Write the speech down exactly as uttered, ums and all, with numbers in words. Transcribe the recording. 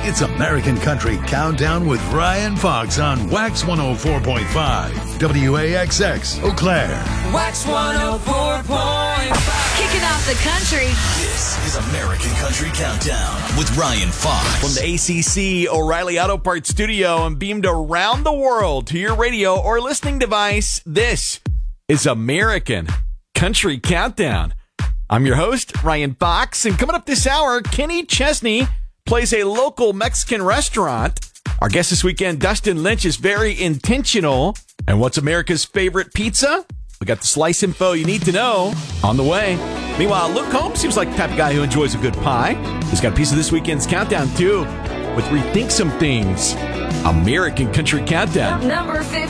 It's American Country Countdown with Ryan Fox on Wax one oh four point five, W A X X, Eau Claire. Wax one oh four point five. Kicking off the country. This is American Country Countdown with Ryan Fox. From the A C C O'Reilly Auto Parts studio and beamed around the world to your radio or listening device, this is American Country Countdown. I'm your host, Ryan Fox, and coming up this hour, Kenny Chesney plays a local Mexican restaurant. Our guest this weekend, Dustin Lynch, is very intentional. And what's America's favorite pizza? We got the slice info you need to know on the way. Meanwhile, Luke Combs seems like the type of guy who enjoys a good pie. He's got a piece of this weekend's countdown, too, with Rethink Some Things. American Country Countdown. Number fifteen.